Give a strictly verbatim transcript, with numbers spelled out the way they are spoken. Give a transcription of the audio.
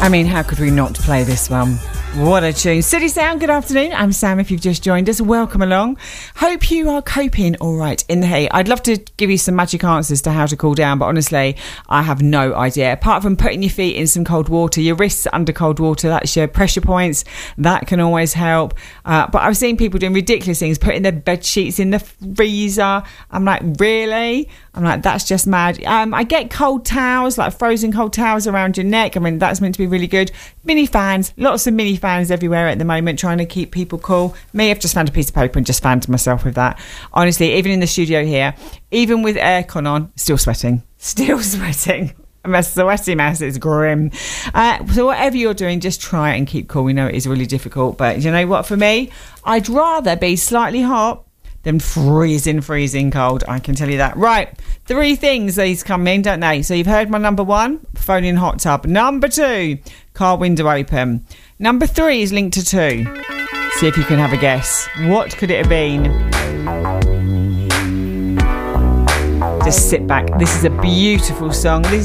I mean, how could we not play this one? What a tune. City Sound, good afternoon. I'm Sam, if you've just joined us. Welcome along. Hope you are coping all right in the heat. I'd love to give you some magic answers to how to cool down, but honestly, I have no idea. Apart from putting your feet in some cold water, your wrists under cold water, that's your pressure points. That can always help. Uh, but I've seen people doing ridiculous things, putting their bed sheets in the freezer. I'm like, really? I'm like, that's just mad. Um, I get cold towels, like frozen cold towels around your neck. I mean, that's meant to be really good. Mini fans, lots of mini fans everywhere at the moment, trying to keep people cool. Me, I've just found a piece of paper and just fanned myself with that. Honestly, even in the studio here, even with aircon on, still sweating. Still sweating. I'm a sweaty mess. It's grim. Uh, so whatever you're doing, just try it and keep cool. We know it is really difficult, but you know what? For me, I'd rather be slightly hot than freezing, freezing cold. I can tell you that. Right. Three things these come in, don't they? So you've heard my number one, phone in hot tub. Number two, car window open. Number three is linked to two. See if you can have a guess. What could it have been? Just sit back. This is a beautiful song. This